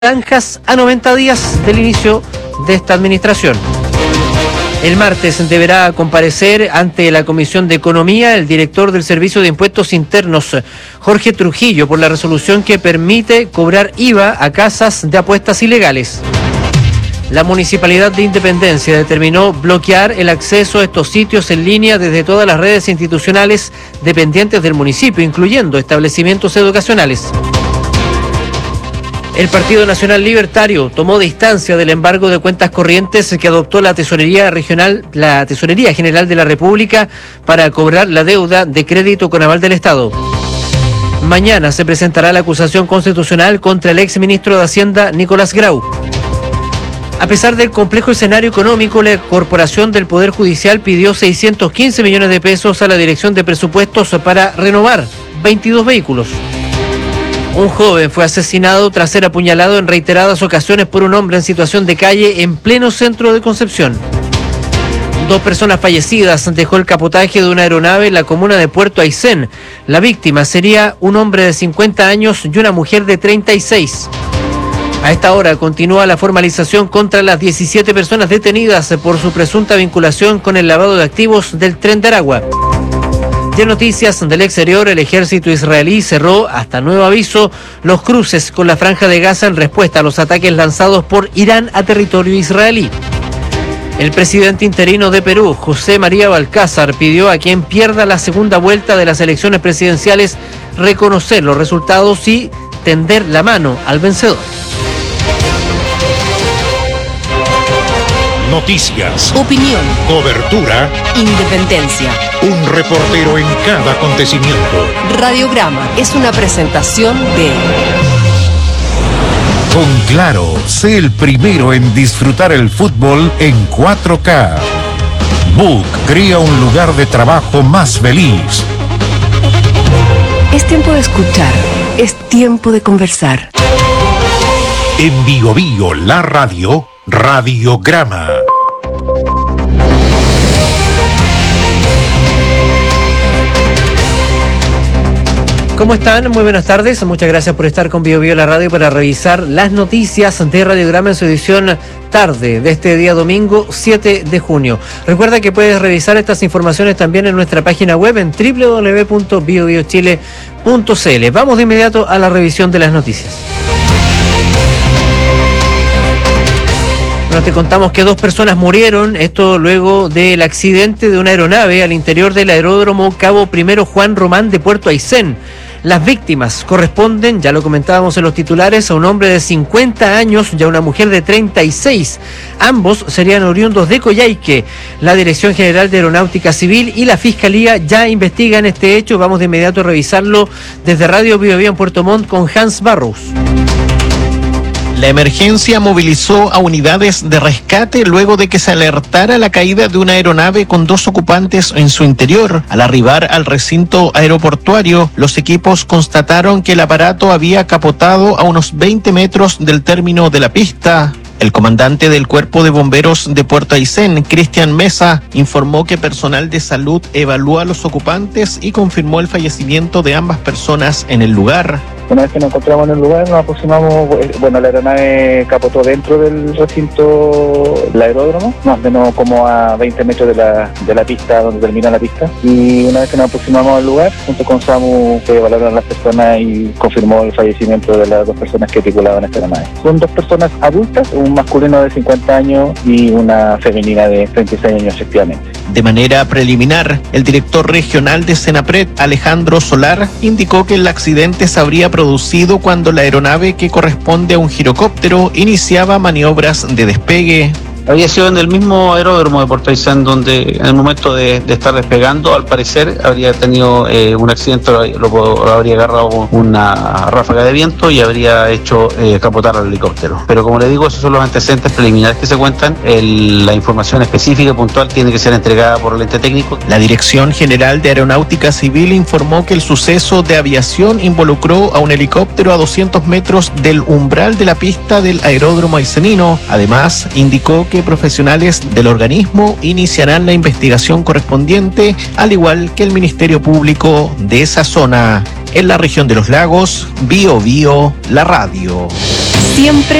naranjas a 90 días del inicio de esta administración. El martes deberá comparecer ante la Comisión de Economía el director del Servicio de Impuestos Internos, Jorge Trujillo, por la resolución que permite cobrar IVA a casas de apuestas ilegales. La Municipalidad de Independencia determinó bloquear el acceso a estos sitios en línea desde todas las redes institucionales dependientes del municipio, incluyendo establecimientos educacionales. El Partido Nacional Libertario tomó distancia del embargo de cuentas corrientes que adoptó la Tesorería General de la República para cobrar la deuda de crédito con aval del Estado. Mañana se presentará la acusación constitucional contra el exministro de Hacienda, Nicolás Grau. A pesar del complejo escenario económico, la Corporación del Poder Judicial pidió 615 millones de pesos a la Dirección de Presupuestos para renovar 22 vehículos. Un joven fue asesinado tras ser apuñalado en reiteradas ocasiones por un hombre en situación de calle en pleno centro de Concepción. 2 personas fallecidas dejó el capotaje de una aeronave en la comuna de Puerto Aysén. La víctima sería un hombre de 50 años y una mujer de 36. A esta hora continúa la formalización contra las 17 personas detenidas por su presunta vinculación con el lavado de activos del Tren de Aragua. Y en noticias del exterior, el ejército israelí cerró, hasta nuevo aviso, los cruces con la Franja de Gaza en respuesta a los ataques lanzados por Irán a territorio israelí. El presidente interino de Perú, José María Balcázar, pidió a quien pierda la segunda vuelta de las elecciones presidenciales reconocer los resultados y tender la mano al vencedor. Noticias, opinión, cobertura, independencia. Un reportero en cada acontecimiento. Radiograma es una presentación de... Con Claro, sé el primero en disfrutar el fútbol en 4K. Book crea un lugar de trabajo más feliz. Es tiempo de escuchar, es tiempo de conversar. En Bio Bio, la radio, Radiograma. ¿Cómo están? Muy buenas tardes. Muchas gracias por estar con Bio Bio la radio para revisar las noticias de Radiograma en su edición tarde de este día domingo 7 de junio. Recuerda que puedes revisar estas informaciones también en nuestra página web en www.biobiochile.cl. Vamos de inmediato a la revisión de las noticias. Bueno, te contamos que 2 personas murieron, esto luego del accidente de una aeronave al interior del aeródromo Cabo I Juan Román de Puerto Aysén. Las víctimas corresponden, ya lo comentábamos en los titulares, a un hombre de 50 años y a una mujer de 36. Ambos serían oriundos de Coyhaique. La Dirección General de Aeronáutica Civil y la Fiscalía ya investigan este hecho. Vamos de inmediato a revisarlo desde Radio Bio Bio en Puerto Montt con Hans Barros. La emergencia movilizó a unidades de rescate luego de que se alertara la caída de una aeronave con 2 ocupantes en su interior. Al arribar al recinto aeroportuario, los equipos constataron que el aparato había capotado a unos 20 metros del término de la pista. El comandante del Cuerpo de Bomberos de Puerto Aysén, Cristian Mesa, informó que personal de salud evaluó a los ocupantes y confirmó el fallecimiento de ambas personas en el lugar. Una vez que nos encontramos en el lugar, nos aproximamos, la aeronave capotó dentro del recinto del aeródromo, más o menos como a 20 metros de la pista, donde termina la pista. Y una vez que nos aproximamos al lugar, junto con SAMU, se evaluaron a las personas y confirmó el fallecimiento de las 2 personas que tripulaban esta aeronave. Son 2 personas adultas, un masculino de 50 años y una femenina de 36 años, efectivamente. De manera preliminar, el director regional de Senapred, Alejandro Solar, indicó que el accidente se habría producido cuando la aeronave, que corresponde a un girocóptero, iniciaba maniobras de despegue. Había sido en el mismo aeródromo de Puerto Aysén donde en el momento de estar despegando, al parecer habría tenido un accidente, lo habría agarrado una ráfaga de viento y habría hecho capotar al helicóptero. Pero como le digo, esos son los antecedentes preliminares que se cuentan. La información específica y puntual tiene que ser entregada por el ente técnico. La Dirección General de Aeronáutica Civil informó que el suceso de aviación involucró a un helicóptero a 200 metros del umbral de la pista del aeródromo aysenino. Además, indicó que profesionales del organismo iniciarán la investigación correspondiente, al igual que el Ministerio Público de esa zona. En la región de los lagos, Bio Bio, la radio. siempre